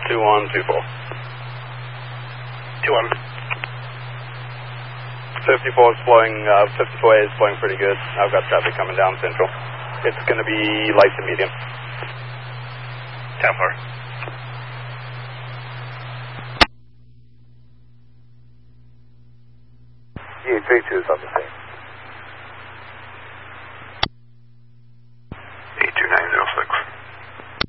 2124. 21. 54 is flowing, 54A is flowing pretty good. I've got traffic coming down Central. It's going to be light to medium. 10-4. E32 is on the scene.